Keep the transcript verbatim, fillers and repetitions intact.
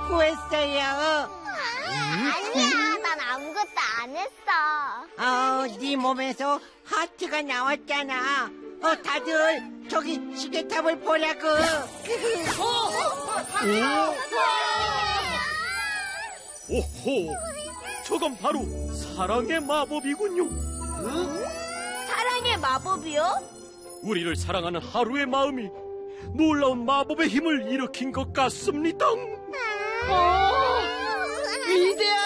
구했어요. 아니야, 난 아무것도 안 했어. 어, 네 몸에서 하트가 나왔잖아. 어, 다들 저기 시계탑을 보라고. 오호, 저건 바로 사랑의 마법이군요. 사랑의 마법이요? 우리를 사랑하는 하루의 마음이 놀라운 마법의 힘을 일으킨 것 같습니다. 위대한